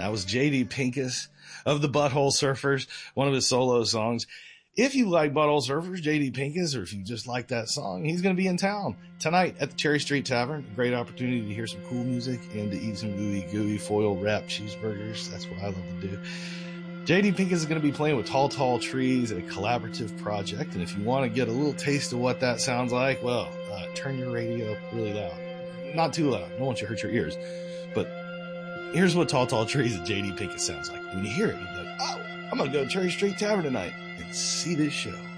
That was J.D. Pincus of the Butthole Surfers, one of his solo songs. If you like Butthole Surfers, J.D. Pincus, or if you just like that song, he's going to be in town tonight at the Cherry Street Tavern. A great opportunity to hear some cool music and to eat some gooey foil wrapped cheeseburgers. That's what I love to do. J.D. Pincus is going to be playing with Tall Tall Trees at a collaborative project. And if you want to get a little taste of what that sounds like, well, turn your radio up really loud. Not too loud. I don't want you to hurt your ears. But here's what Tall Tall Trees and J.D. Pincus sounds like. When you hear it, you're like, oh, I'm going to go to Cherry Street Tavern tonight and see this show.